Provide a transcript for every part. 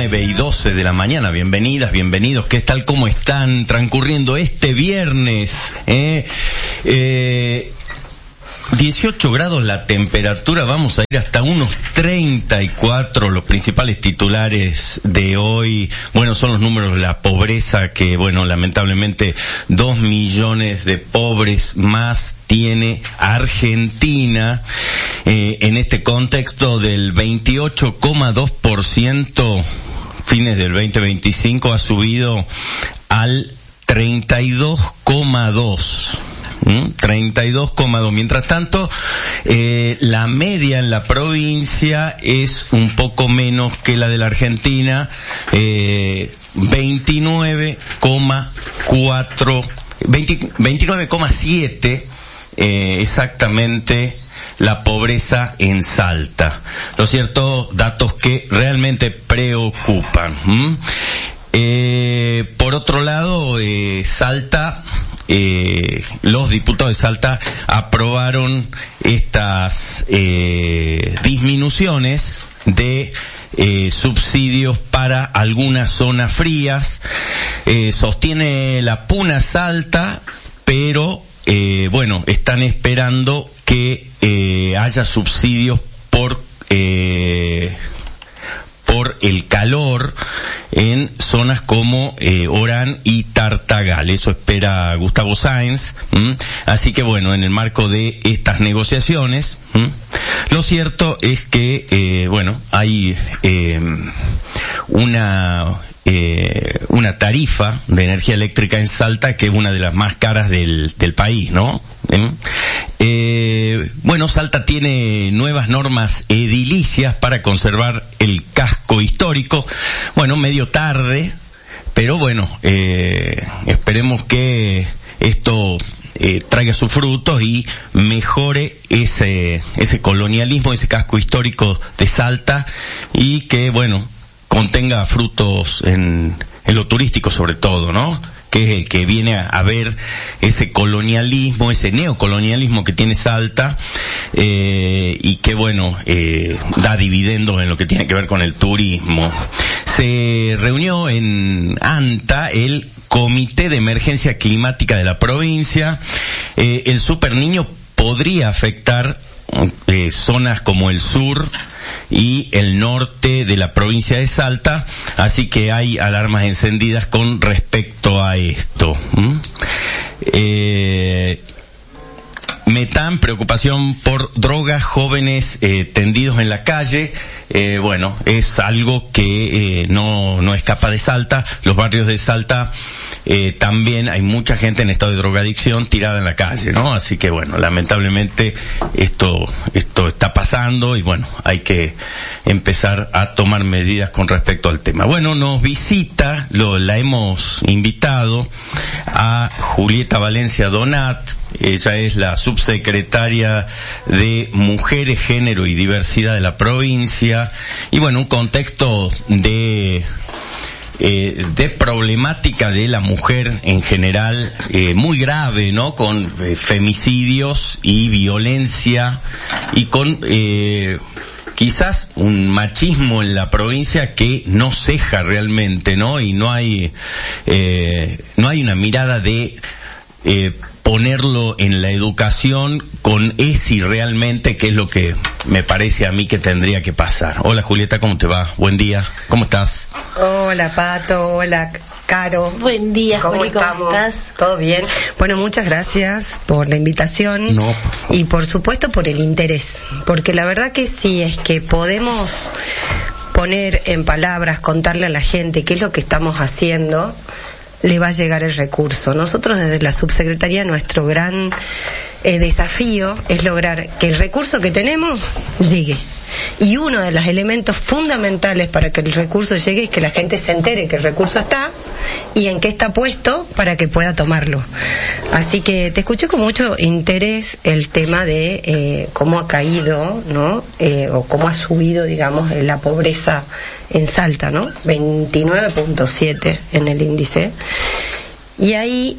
9:12 de la mañana. Bienvenidas, bienvenidos. ¿Qué tal? ¿Cómo están transcurriendo este viernes? 18 grados la temperatura, vamos a ir hasta unos 34, los principales titulares de hoy, bueno, son los números de la pobreza, que bueno, lamentablemente 2 millones de pobres más tiene Argentina, en este contexto del 28,2%, fines del 2025, ha subido al 32,2%. 32,2. Mientras tanto, la media en la provincia es un poco menos que la de la Argentina, 29,7 exactamente la pobreza en Salta. Lo cierto, datos que realmente preocupan. Por otro lado, Salta, los diputados de Salta aprobaron estas disminuciones de subsidios para algunas zonas frías. Sostiene la Puna Salta, pero bueno, están esperando que haya subsidios por el calor en zonas como Orán y Tartagal. Eso espera Gustavo Sáenz. Así que bueno, en el marco de estas negociaciones, lo cierto es que bueno, hay una tarifa de energía eléctrica en Salta que es una de las más caras del país, ¿no? Bueno, Salta tiene nuevas normas edilicias para conservar el casco histórico. Bueno, medio tarde, pero bueno, esperemos que esto traiga sus frutos y mejore ese colonialismo, ese casco histórico de Salta, y que bueno, contenga frutos en lo turístico sobre todo, ¿no? Que es el que viene a ver ese colonialismo, ese neocolonialismo que tiene Salta, y que bueno, da dividendos en lo que tiene que ver con el turismo. Se reunió en Anta el Comité de Emergencia Climática de la provincia. El Super Niño podría afectar zonas como el sur y el norte de la provincia de Salta, así que hay alarmas encendidas con respecto a esto. Metán, preocupación por drogas, jóvenes tendidos en la calle. Bueno, es algo que no escapa de Salta. Los barrios de Salta también hay mucha gente en estado de drogadicción tirada en la calle, ¿no? Así que bueno, lamentablemente esto está pasando y bueno, hay que empezar a tomar medidas con respecto al tema. Bueno, nos visita, la hemos invitado a Julieta Valencia Donat. Ella es la subsecretaria de Mujeres, Género y Diversidad de la provincia. Y bueno, un contexto de problemática de la mujer en general, muy grave, ¿no? Con femicidios y violencia y con quizás un machismo en la provincia que no ceja realmente, ¿no? Y no hay una mirada de ponerlo en la educación con ESI realmente, que es lo que me parece a mí que tendría que pasar. Hola Julieta, ¿cómo te va? Buen día, ¿cómo estás? Hola Pato, hola Caro. Buen día, Juli, ¿cómo estás? ¿Todo bien? Bueno, muchas gracias por la invitación y por supuesto por el interés, porque la verdad que sí, es que podemos poner en palabras, contarle a la gente qué es lo que estamos haciendo, le va a llegar el recurso. Nosotros desde la subsecretaría, nuestro gran desafío es lograr que el recurso que tenemos llegue. Y uno de los elementos fundamentales para que el recurso llegue es que la gente se entere que el recurso está y en qué está puesto para que pueda tomarlo. Así que te escuché con mucho interés el tema de cómo ha caído, ¿no? O cómo ha subido, digamos, la pobreza en Salta, ¿no? 29.7 en el índice. Y ahí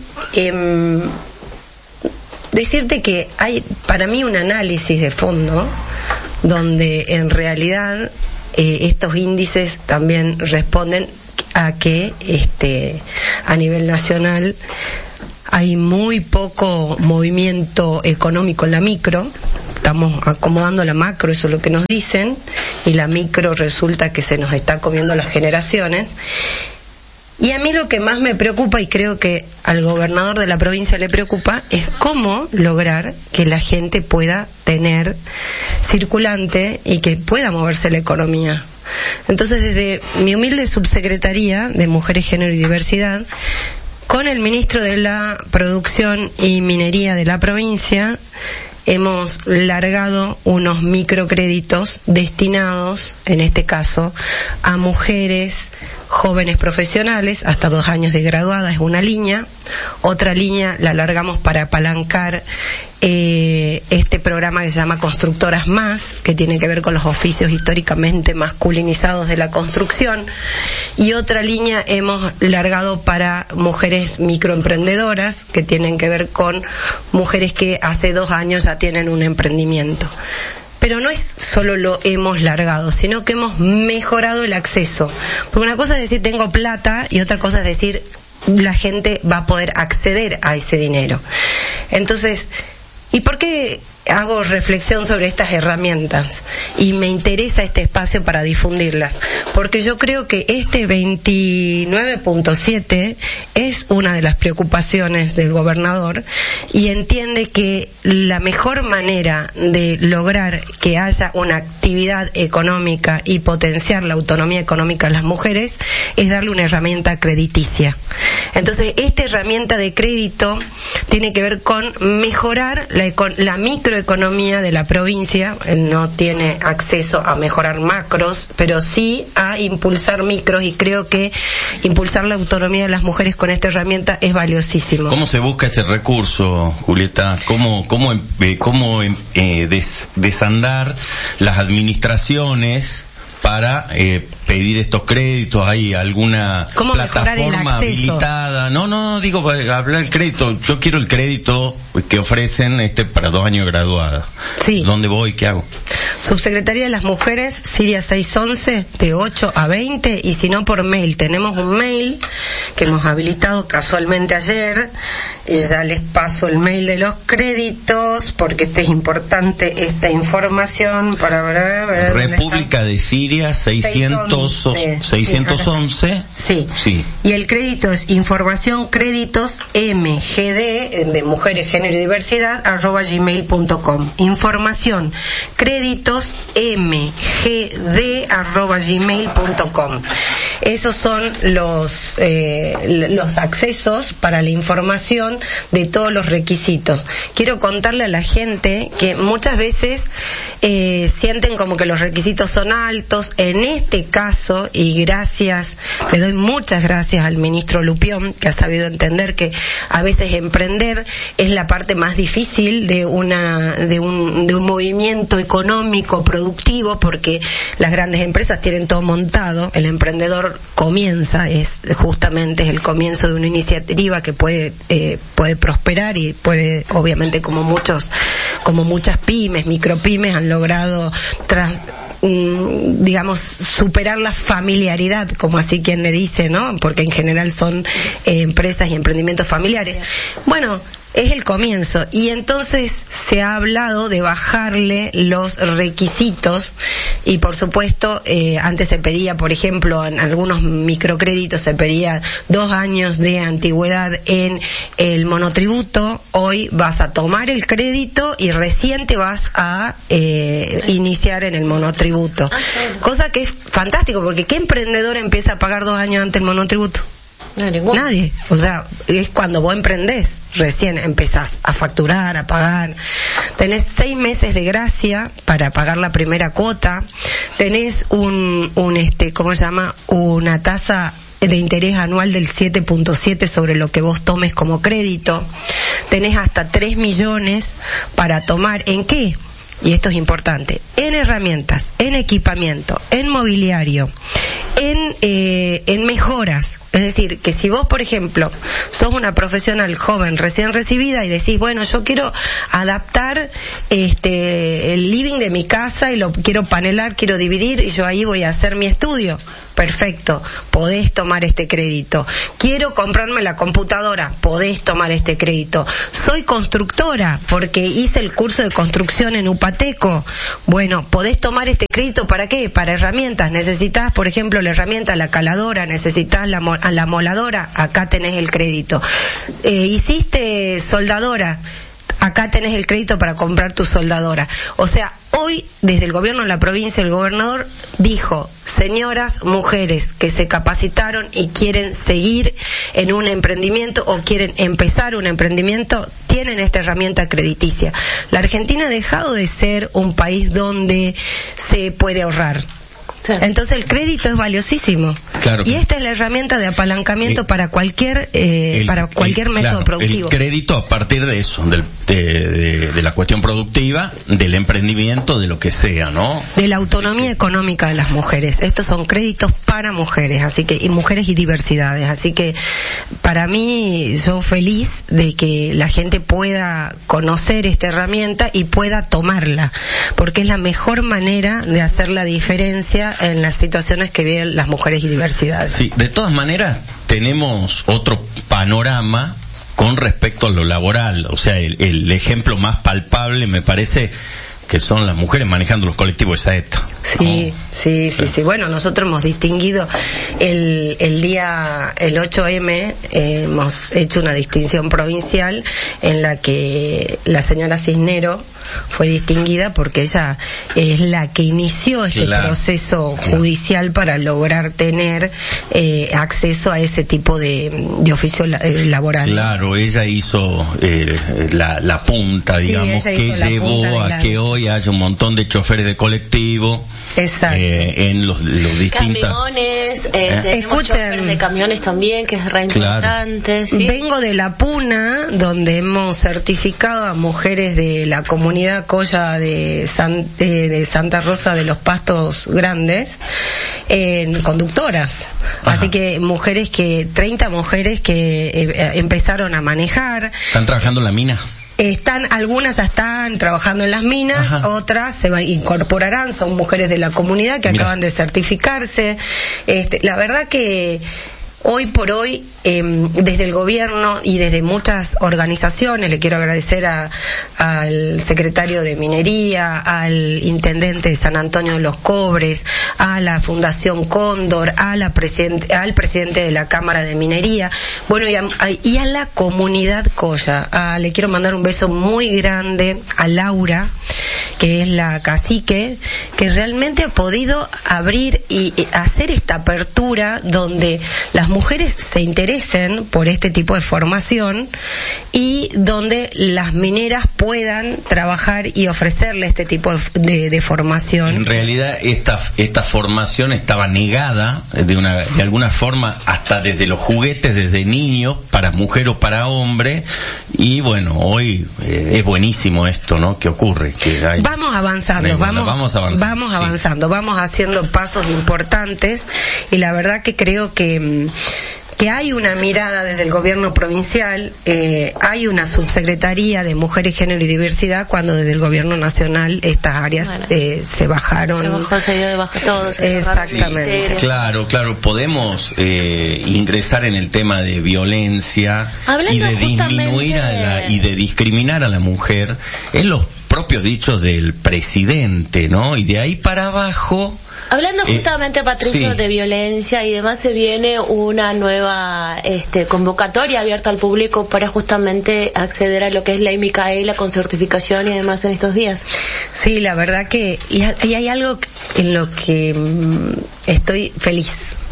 decirte que hay para mí un análisis de fondo donde en realidad estos índices también responden a que a nivel nacional hay muy poco movimiento económico en la micro. Estamos acomodando la macro, eso es lo que nos dicen, y la micro resulta que se nos está comiendo las generaciones. Y a mí lo que más me preocupa, y creo que al gobernador de la provincia le preocupa, es cómo lograr que la gente pueda tener circulante y que pueda moverse la economía. Entonces, desde mi humilde subsecretaría de Mujeres, Género y Diversidad, con el ministro de la Producción y Minería de la provincia, hemos largado unos microcréditos destinados, en este caso, a mujeres jóvenes profesionales, hasta 2 años de graduada, es una línea. Otra línea la largamos para apalancar este programa que se llama Constructoras Más, que tiene que ver con los oficios históricamente masculinizados de la construcción. Y otra línea hemos largado para mujeres microemprendedoras, que tienen que ver con mujeres que hace 2 años ya tienen un emprendimiento. Pero no es solo lo hemos largado, sino que hemos mejorado el acceso. Porque una cosa es decir tengo plata y otra cosa es decir la gente va a poder acceder a ese dinero. Entonces, ¿y por qué hago reflexión sobre estas herramientas? Y me interesa este espacio para difundirlas. Porque yo creo que este 29.7 es una de las preocupaciones del gobernador y entiende que la mejor manera de lograr que haya una actividad económica y potenciar la autonomía económica de las mujeres es darle una herramienta crediticia. Entonces, esta herramienta de crédito tiene que ver con mejorar la microeconomía de la provincia. No tiene acceso a mejorar macros, pero sí a impulsar micros, y creo que impulsar la autonomía de las mujeres con esta herramienta es valiosísimo. ¿Cómo se busca este recurso, Julieta? ¿Cómo desandar las administraciones para pedir estos créditos? ¿Hay alguna plataforma habilitada? No, digo, hablar del crédito. Yo quiero el crédito que ofrecen para 2 años de graduada. Sí. ¿Dónde voy? ¿Qué hago? Subsecretaría de las Mujeres, Siria 611, de 8 a 20, y si no por mail. Tenemos un mail que hemos habilitado casualmente ayer, y ya les paso el mail de los créditos, porque es importante esta información para ver República de Siria 611. Sí. Y el crédito es información créditos mgd de Mujeres, Género y Diversidad @gmail.com. Información créditos mgd@gmail.com. Esos son los accesos para la información de todos los requisitos. Quiero contarle a la gente que muchas veces sienten como que los requisitos son altos. En este caso, y le doy muchas gracias al ministro Lupión, que ha sabido entender que a veces emprender es la parte más difícil de un movimiento económico productivo, porque las grandes empresas tienen todo montado. El emprendedor comienza, es el comienzo de una iniciativa que puede prosperar y puede, obviamente, como muchas pymes, micropymes han logrado superar la familiaridad, como así quien le dice, ¿no? Porque en general son empresas y emprendimientos familiares. Bueno, es el comienzo, y entonces se ha hablado de bajarle los requisitos, y por supuesto antes se pedía, por ejemplo, en algunos microcréditos se pedía 2 años de antigüedad en el monotributo. Hoy vas a tomar el crédito y recién te vas a iniciar en el monotributo, cosa que es fantástico, porque ¿qué emprendedor empieza a pagar 2 años antes el monotributo? Nadie. O sea, es cuando vos emprendés, recién empezás a facturar, a pagar. Tenés 6 meses de gracia para pagar la primera cuota. Tenés una tasa de interés anual del 7.7 sobre lo que vos tomes como crédito. Tenés hasta 3 millones para tomar. ¿En qué? Y esto es importante: en herramientas, en equipamiento, en mobiliario, en mejoras. Es decir, que si vos, por ejemplo, sos una profesional joven recién recibida y decís, bueno, yo quiero adaptar el living de mi casa y lo quiero panelar, quiero dividir y yo ahí voy a hacer mi estudio. Perfecto, podés tomar este crédito. Quiero comprarme la computadora, podés tomar este crédito. Soy constructora porque hice el curso de construcción en Upateco. Bueno, podés tomar este crédito, ¿para qué? Para herramientas. Necesitas, por ejemplo, la herramienta, la caladora, necesitas la moladora, acá tenés el crédito. Hiciste soldadora, acá tenés el crédito para comprar tu soldadora. O sea, hoy, desde el gobierno de la provincia, el gobernador dijo, señoras, mujeres que se capacitaron y quieren seguir en un emprendimiento o quieren empezar un emprendimiento, tienen esta herramienta crediticia. La Argentina ha dejado de ser un país donde se puede ahorrar. Entonces el crédito es valiosísimo. Claro. Y esta es la herramienta de apalancamiento para cualquier método productivo. El crédito a partir de eso, de la cuestión productiva, del emprendimiento, de lo que sea, ¿no? De la autonomía económica de las mujeres. Estos son créditos para mujeres, así que, y mujeres y diversidades. Así que para mí, yo feliz de que la gente pueda conocer esta herramienta y pueda tomarla, porque es la mejor manera de hacer la diferencia en las situaciones que viven las mujeres y diversidades. Sí, de todas maneras tenemos otro panorama con respecto a lo laboral. O sea, el ejemplo más palpable me parece que son las mujeres manejando los colectivos de Saeta. Sí, ¿no? Sí. Bueno, nosotros hemos distinguido el 8M, hemos hecho una distinción provincial en la que la señora Cisnero fue distinguida porque ella es la que inició este proceso judicial para lograr tener acceso a ese tipo de oficio laboral. Claro, ella hizo la punta, digamos, que llevó a que hoy haya un montón de choferes de colectivo. Exacto. En los distintos camiones, tenemos choferes de camiones también, que es re importante. Claro. ¿Sí? Vengo de La Puna, donde hemos certificado a mujeres de la comunidad Colla de Santa Rosa de los Pastos Grandes en conductoras. Ajá. Así que 30 mujeres que empezaron a manejar. ¿Están trabajando en la mina? Algunas ya están trabajando en las minas, ajá, otras se incorporarán, son mujeres de la comunidad que acaban de certificarse. La verdad que hoy por hoy, desde el gobierno y desde muchas organizaciones, le quiero agradecer al secretario de Minería, al intendente de San Antonio de los Cobres, a la Fundación Cóndor, al presidente de la Cámara de Minería, bueno, y a la comunidad Colla. Le quiero mandar un beso muy grande a Laura, que es la cacique, que realmente ha podido abrir y hacer esta apertura donde las mujeres se interesen por este tipo de formación y donde las mineras puedan trabajar y ofrecerle este tipo de formación. En realidad esta formación estaba negada de alguna forma hasta desde los juguetes, desde niños, para mujer o para hombre, y bueno, hoy es buenísimo esto, ¿no? Que ocurre, que hay... Vamos avanzando, vamos avanzando, vamos haciendo pasos importantes, y la verdad que creo que hay una mirada desde el gobierno provincial, hay una subsecretaría de Mujeres, Género y Diversidad, cuando desde el gobierno nacional estas áreas se bajaron. Se dio de baja todos. Exactamente. Sí, claro, podemos ingresar en el tema de violencia y de disminuir y de discriminar a la mujer en los propios dichos del presidente, ¿no? Y de ahí para abajo... Hablando justamente, Patricio, de violencia y demás, se viene una nueva convocatoria abierta al público para justamente acceder a lo que es Ley Micaela con certificación y demás en estos días. Sí, la verdad que y hay algo en lo que estoy feliz.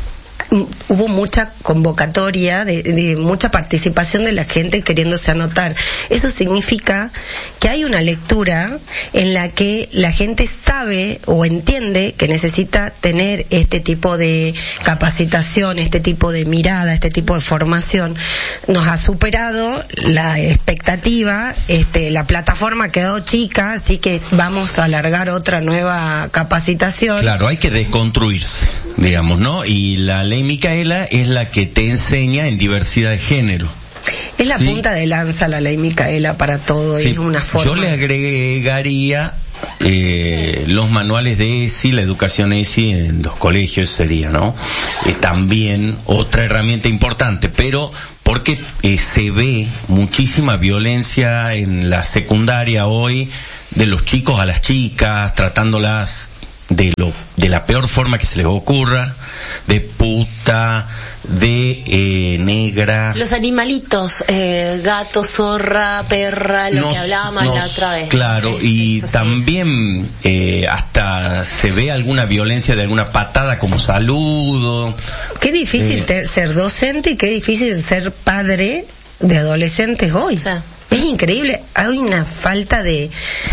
Hubo mucha convocatoria, de mucha participación de la gente queriéndose anotar. Eso significa que hay una lectura en la que la gente sabe o entiende que necesita tener este tipo de capacitación, este tipo de mirada, este tipo de formación. Nos ha superado la expectativa, la plataforma quedó chica, así que vamos a alargar otra nueva capacitación. Claro, hay que desconstruirse. digamos, ¿no? Y la ley Micaela es la que te enseña en diversidad de género. Es la punta de lanza la ley Micaela para todo, y es una forma. Yo le agregaría los manuales de ESI, la educación ESI en los colegios sería, ¿no? También otra herramienta importante, pero porque se ve muchísima violencia en la secundaria hoy, de los chicos a las chicas, tratándolas de la peor forma que se les ocurra, de puta, de negra. Los animalitos, gato, zorra, perra, lo que hablábamos la otra vez. Claro, y también hasta se ve alguna violencia de alguna patada como saludo. Qué difícil ser docente y qué difícil ser padre de adolescentes hoy. Sí. Es increíble, hay una falta de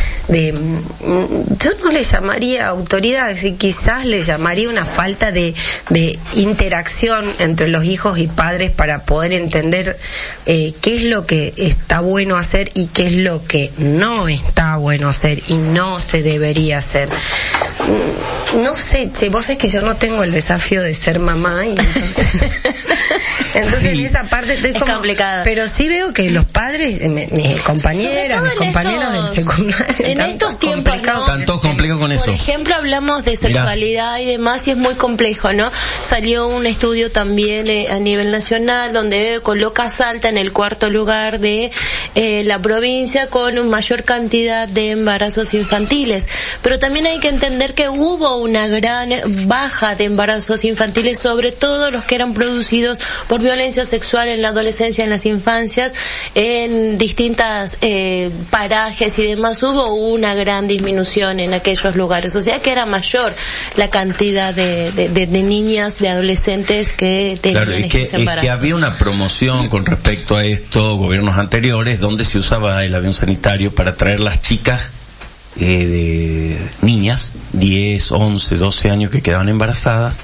yo no le llamaría autoridad, quizás le llamaría una falta de interacción entre los hijos y padres para poder entender qué es lo que está bueno hacer y qué es lo que no está bueno hacer y no se debería hacer. No sé, vos sabés que yo no tengo el desafío de ser mamá y entonces en esa parte estoy como complicado. Pero sí veo que los padres, mis compañeras, mis compañeros del secundario, en estos tiempos, ¿no? Están todos complicados con eso. Por ejemplo, hablamos de sexualidad y demás, y es muy complejo, ¿no? Salió un estudio también a nivel nacional donde coloca Salta en el 4º lugar de la provincia con mayor cantidad de embarazos infantiles. Pero también hay que entender que hubo una gran baja de embarazos infantiles, sobre todo los que eran producidos por violencia sexual en la adolescencia, en las infancias, en distintas parajes y demás. Hubo una gran disminución en aquellos lugares, o sea que era mayor la cantidad de niñas, de adolescentes que tenían estos embarazos. Es que había una promoción con respecto a esto, gobiernos anteriores, donde se usaba el avión sanitario para traer las chicas de niñas, 10, 11, 12 años que quedaban embarazadas,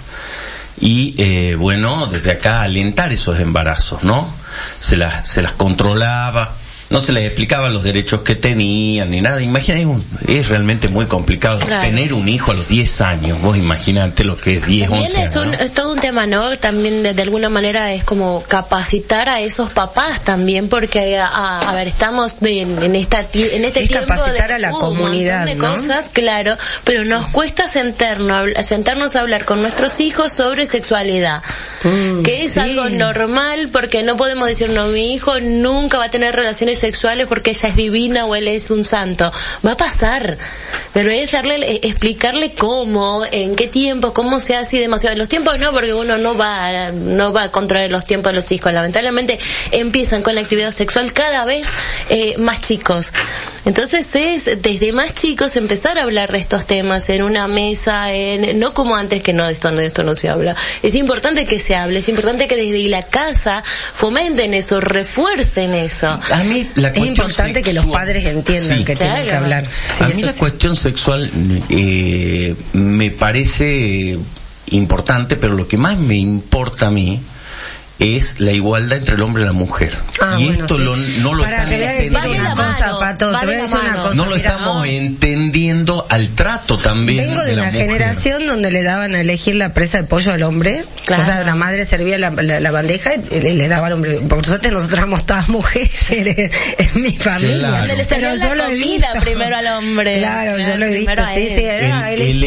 y bueno, desde acá alentar esos embarazos, ¿no? Se las controlaba, no se les explicaba los derechos que tenían ni nada. Imagínate, es realmente muy complicado tener un hijo a los 10 años. Vos imaginate lo que es 10, también 11 años. Es todo un tema, ¿no? También de alguna manera es como capacitar a esos papás también, porque a ver, estamos en este tiempo capacitar a la comunidad, un montón de cosas, claro, pero nos cuesta sentarnos a hablar con nuestros hijos sobre sexualidad, que es algo normal, porque no podemos decir, no, mi hijo nunca va a tener relaciones sexuales porque ella es divina o él es un santo. Va a pasar, pero es explicarle cómo, en qué tiempos, cómo se hace y demasiado. Los tiempos no, porque uno no va a controlar los tiempos de los hijos. Lamentablemente empiezan con la actividad sexual cada vez más chicos. Entonces es desde más chicos empezar a hablar de estos temas en una mesa, no como antes que de esto no se habla. Es importante que se hable, es importante que desde la casa fomenten eso, refuercen eso. A mí es importante que los padres entiendan que tienen que hablar. A mí la cuestión sexual me parece importante, pero lo que más me importa a mí es la igualdad entre el hombre y la mujer. Y bueno, esto no lo estamos entendiendo. No lo estamos entendiendo al trato también. Vengo de una generación donde le daban a elegir la presa de pollo al hombre. Claro. O sea, la madre servía la bandeja y le daba al hombre. Por suerte nosotros éramos todas mujeres en mi familia. Claro. Le servía la comida primero al hombre. Claro, yo lo he visto. El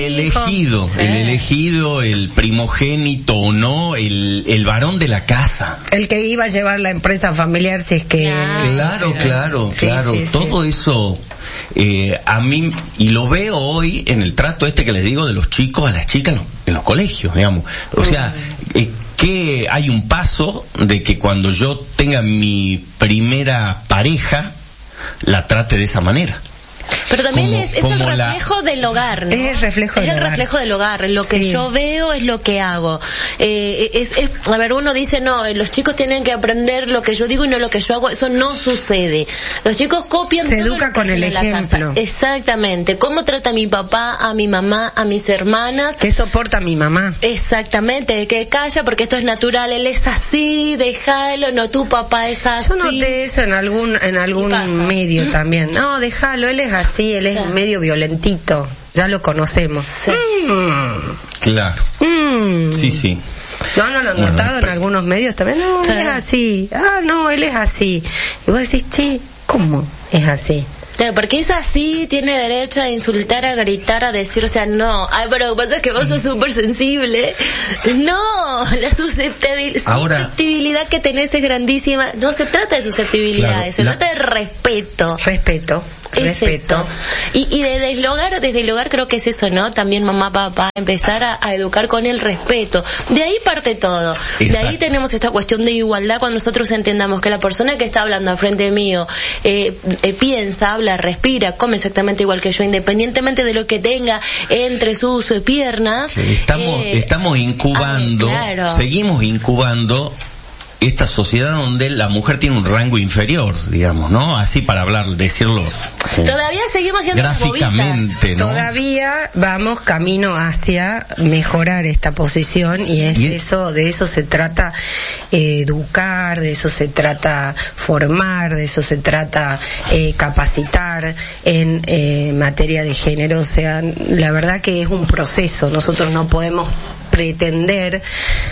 elegido, el primogénito o no, el varón de la casa. El que iba a llevar la empresa familiar, si es que... Claro. Todo eso, a mí, y lo veo hoy en el trato que les digo de los chicos a las chicas en los colegios, digamos. O sea, que hay un paso de que cuando yo tenga mi primera pareja, la trate de esa manera. Pero también es el reflejo del hogar, ¿no? Es el reflejo del hogar. Lo que yo veo es lo que hago. A ver, uno dice, no, los chicos tienen que aprender lo que yo digo y no lo que yo hago. Eso no sucede. Los chicos copian. Se educa con el ejemplo. Exactamente. ¿Cómo trata mi papá a mi mamá, a mis hermanas? ¿Qué soporta mi mamá? Exactamente. Que calla porque esto es natural. Él es así, déjalo. No, tu papá es así. Yo noté eso en algún medio también. No, déjalo, él es así, él es medio violentito, ya lo conocemos. Sí. Claro. Sí. ¿No lo han notado en algunos medios también? No, él es así. No, él es así. Y vos decís, che, ¿cómo es así? Claro, porque es así, tiene derecho a insultar, a gritar, a decir, o sea, no. Ay, pero lo que pasa es que vos sos súper sensible. No, la susceptibilidad que tenés es grandísima. No se trata de susceptibilidades, se trata de respeto. Respeto. Y desde el hogar creo que es eso, ¿no? También mamá, papá, empezar a educar con el respeto. De ahí parte todo. Exacto. De ahí tenemos esta cuestión de igualdad cuando nosotros entendamos que la persona que está hablando al frente mío piensa, habla, respira, come exactamente igual que yo, independientemente de lo que tenga entre sus piernas. Sí, estamos incubando, seguimos incubando esta sociedad donde la mujer tiene un rango inferior, digamos, ¿no? Así para decirlo. Todavía seguimos siendo gráficamente, ¿no? Todavía vamos camino hacia mejorar esta posición y de eso se trata educar, de eso se trata formar, de eso se trata capacitar en materia de género. O sea, la verdad que es un proceso. Nosotros no podemos pretender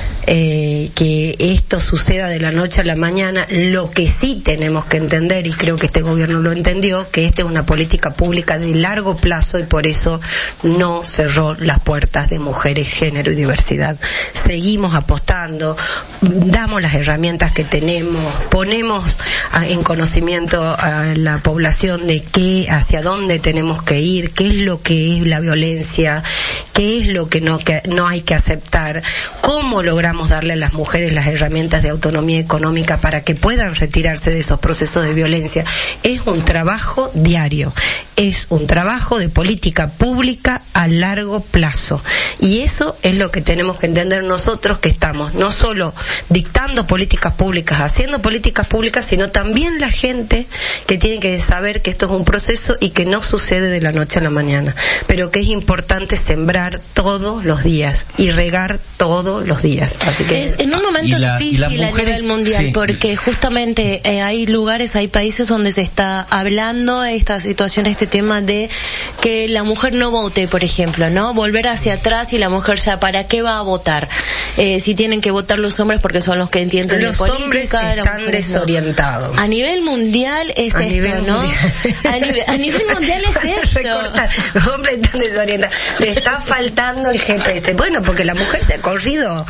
que esto suceda de la noche a la mañana. Lo que sí tenemos que entender, y creo que este gobierno lo entendió, que esta es una política pública de largo plazo y por eso no cerró las puertas de mujeres, género y diversidad. Seguimos apostando, damos las herramientas que tenemos, ponemos en conocimiento a la población de hacia dónde tenemos que ir, qué es lo que es la violencia, qué es lo que no hay que aceptar, cómo logramos darle a las mujeres las herramientas de autonomía económica para que puedan retirarse de esos procesos de violencia. Es un trabajo diario, es un trabajo de política pública a largo plazo, y eso es lo que tenemos que entender nosotros, que estamos no solo dictando políticas públicas, haciendo políticas públicas, sino también la gente que tiene que saber que esto es un proceso y que no sucede de la noche a la mañana, pero que es importante sembrar todos los días y regar todos los días. Así que es en un momento difícil a nivel mundial, porque justamente hay lugares, hay países donde se está hablando esta situación, este tema de que la mujer no vote, por ejemplo, ¿no? Volver hacia atrás, y la mujer ya, ¿para qué va a votar? Si tienen que votar los hombres porque son los que entienden de política. Los hombres están desorientados. A nivel mundial es esto, ¿no? A nivel mundial es esto. Los hombres están desorientados. Le está faltando el GPS. Bueno, porque la mujer se ha corrido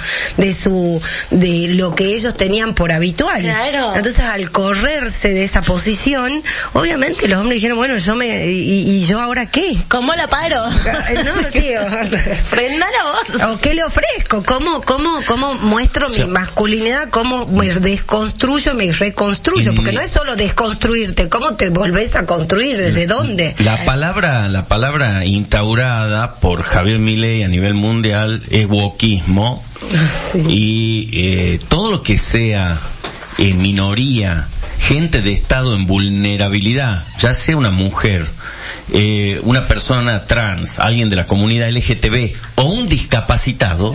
de lo que ellos tenían por habitual. Claro. Entonces, al correrse de esa posición, obviamente los hombres dijeron, bueno, ¿y yo ahora qué? ¿Cómo la paro? No, tío. Prenda la voz. ¿O qué le ofrezco? ¿Cómo muestro mi masculinidad? ¿Cómo me desconstruyo, me reconstruyo? Porque no es solo desconstruirte, ¿cómo te volvés a construir? ¿Desde dónde? La palabra instaurada por Javier Milei a nivel mundial es wokismo. Sí. Y todo lo que sea minoría, gente de estado en vulnerabilidad, ya sea una mujer, una persona trans, alguien de la comunidad LGTB o un discapacitado,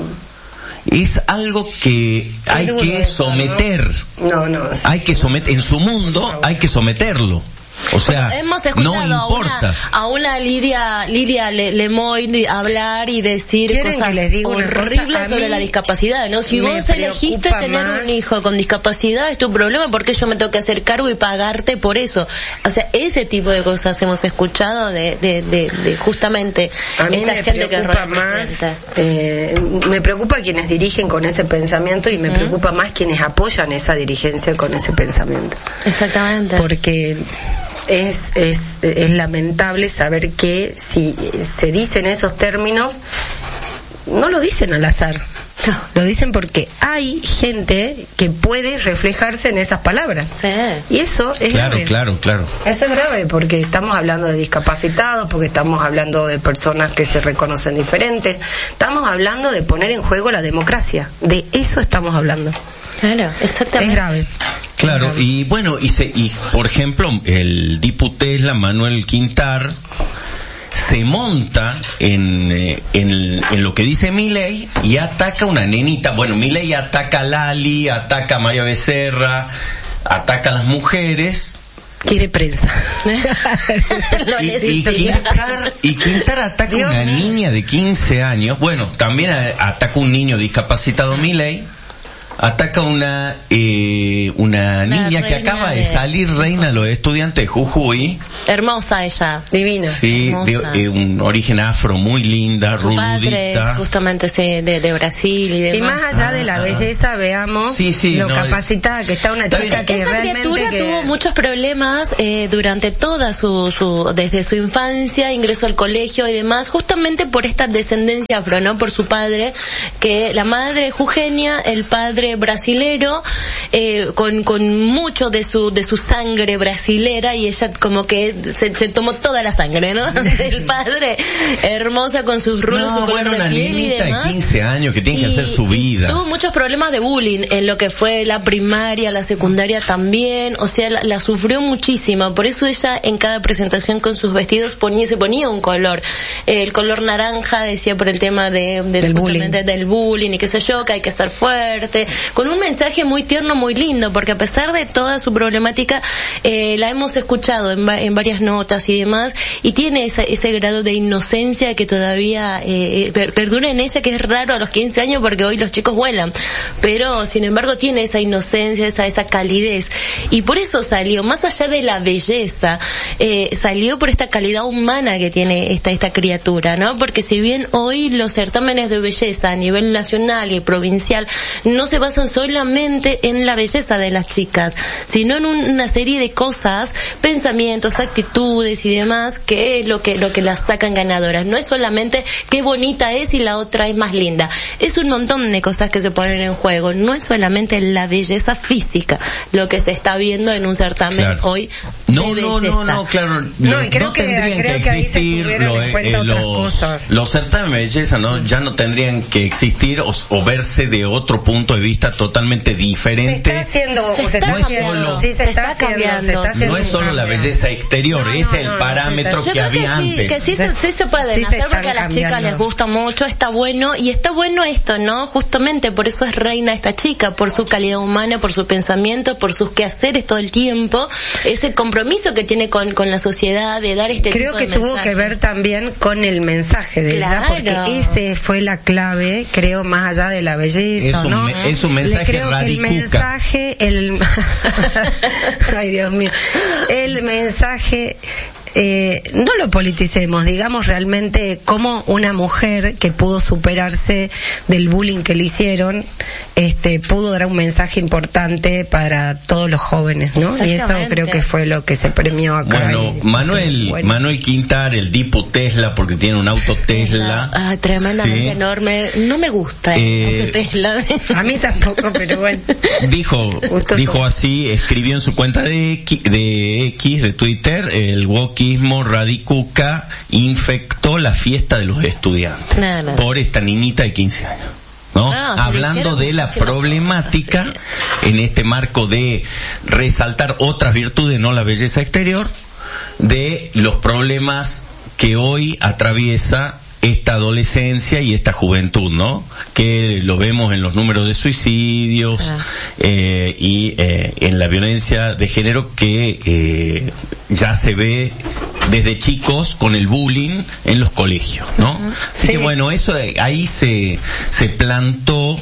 es algo que hay que someter. Hay que someter en su mundo, hay que someterlo. O sea, hemos escuchado no importa. a una Lidia Lemoyne hablar y decir cosas horribles sobre la discapacidad, ¿no? Si vos elegiste tener un hijo con discapacidad, es tu problema, porque yo me tengo que hacer cargo y pagarte por eso. O sea, ese tipo de cosas hemos escuchado de justamente esta gente que representa. Me preocupa quienes dirigen con ese pensamiento, y me preocupa más quienes apoyan esa dirigencia con ese pensamiento. Exactamente. Porque es lamentable saber que si se dicen esos términos, no lo dicen al azar. Lo dicen porque hay gente que puede reflejarse en esas palabras. Sí. Y eso es grave. Claro. Eso es grave, porque estamos hablando de discapacitados, porque estamos hablando de personas que se reconocen diferentes. Estamos hablando de poner en juego la democracia. De eso estamos hablando. Claro, exactamente. Es grave. Claro, y bueno, y por ejemplo, el diputado Manuel Quintar se monta en lo que dice Milei y ataca a una nenita. Bueno, Milei ataca a Lali, ataca a María Becerra, ataca a las mujeres. Quiere prensa. y Quintar ataca a una niña de 15 años. Bueno, también ataca un niño discapacitado, Milei. Ataca una niña que acaba de salir reina de los estudiantes de Jujuy. Hermosa ella. Divina. Sí, de un origen afro, muy linda, su padre rudita. es justamente de Brasil y demás. Y más allá de la belleza, veamos lo capacitada que está una chica que realmente tuvo muchos problemas durante toda desde su infancia, ingresó al colegio y demás, justamente por esta descendencia afro, ¿no? Por su padre, que la madre jujeña, el padre brasilero, con mucho de su sangre brasilera, y ella como que se tomó toda la sangre, ¿no? El padre, hermosa con sus rulos, su color de piel y demás. De 15 años que tiene que hacer su vida. Tuvo muchos problemas de bullying en lo que fue la primaria, la secundaria también, o sea, la sufrió muchísimo. Por eso ella en cada presentación con sus vestidos se ponía un color. El color naranja, decía, por el tema del bullying y qué sé yo, que hay que ser fuerte, con un mensaje muy tierno, muy lindo, porque a pesar de toda su problemática, la hemos escuchado en varias notas y demás, y tiene ese grado de inocencia que todavía perdura en ella, que es raro a los 15 años porque hoy los chicos vuelan, pero sin embargo tiene esa inocencia, esa calidez, y por eso salió, más allá de la belleza, salió por esta calidad humana que tiene esta criatura, ¿no? Porque si bien hoy los certámenes de belleza a nivel nacional y provincial no se basan solamente en la belleza de las chicas, sino en una serie de cosas, pensamientos, actitudes y demás, que es lo que las sacan ganadoras. No es solamente qué bonita es y la otra es más linda. Es un montón de cosas que se ponen en juego. No es solamente la belleza física lo que se está viendo en un certamen hoy de belleza. No, claro. No, y creo que ahí se tuvieron en cuenta otras cosas. Los certámenes de belleza ya no tendrían que existir o verse de otro punto de vista totalmente diferente. Se está haciendo. No es solo la belleza exterior, es el parámetro que había antes. Que sí se pueden hacer porque a las chicas les gusta mucho, está bueno, y está bueno esto, ¿no? Justamente por eso es reina esta chica, por su calidad humana, por su pensamiento, por sus quehaceres todo el tiempo, ese compromiso que tiene con la sociedad de dar este tipo de mensajes. Creo que tuvo que ver también con el mensaje de ella, porque ese fue la clave, creo, más allá de la belleza, ¿no? Es un mensaje radicuca. Ay, Dios mío. El mensaje, no lo politicemos, digamos realmente como una mujer que pudo superarse del bullying que le hicieron, pudo dar un mensaje importante para todos los jóvenes, ¿no? Y eso creo que fue lo que se premió acá. Bueno, Manuel Quintar, el Dipo Tesla, porque tiene un auto Tesla. Tremendamente enorme. No me gusta el auto Tesla. A mí tampoco, pero bueno. Dijo así, escribió en su cuenta de Twitter, el wokismo radicuca infectó la fiesta de los estudiantes por esta niñita de 15 años. ¿No? Hablando de la problemática en este marco de resaltar otras virtudes, no la belleza exterior, de los problemas que hoy atraviesa esta adolescencia y esta juventud, ¿no? Que lo vemos en los números de suicidios y en la violencia de género que ya se ve desde chicos con el bullying en los colegios, ¿no? Así que bueno, eso ahí se plantó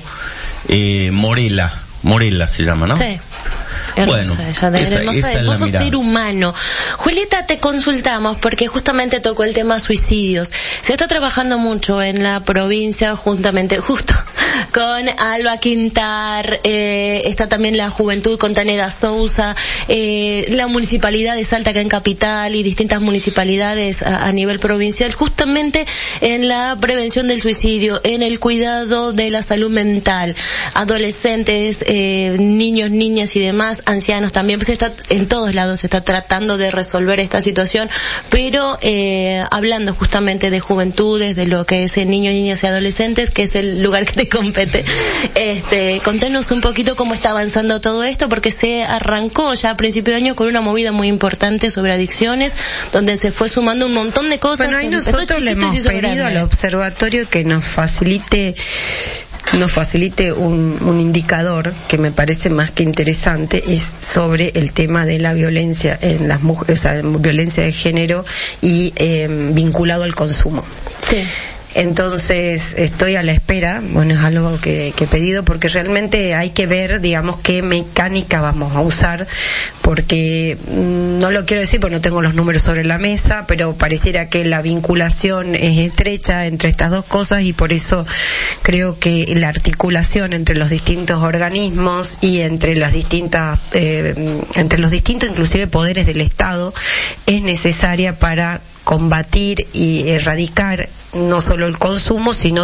Morela se llama, ¿no? Sí. Hermosa, bueno, hermoso ser humano. Julieta, te consultamos porque justamente tocó el tema suicidios. Se está trabajando mucho en la provincia justo con Alba Quintar, está también la juventud con Taneda Sousa, la municipalidad de Salta acá en Capital y distintas municipalidades a nivel provincial, justamente en la prevención del suicidio, en el cuidado de la salud mental, adolescentes, niños, niñas y demás, ancianos también, pues en todos lados se está tratando de resolver esta situación, pero hablando justamente de juventudes, de lo que es niños, niñas y adolescentes, que es el lugar que te compete. Contanos un poquito cómo está avanzando todo esto, porque se arrancó ya a principio de año con una movida muy importante sobre adicciones, donde se fue sumando un montón de cosas. Bueno, ahí nosotros le hemos pedido al observatorio que nos facilite nos facilite un indicador que me parece más que interesante, es sobre el tema de la violencia en las mujeres, o sea, violencia de género y vinculado al consumo. Sí. Entonces estoy a la espera, bueno, es algo que he pedido, porque realmente hay que ver, digamos, qué mecánica vamos a usar, porque no lo quiero decir porque no tengo los números sobre la mesa, pero pareciera que la vinculación es estrecha entre estas dos cosas, y por eso creo que la articulación entre los distintos organismos y entre las distintas, entre los distintos inclusive poderes del Estado es necesaria para combatir y erradicar no solo el consumo, sino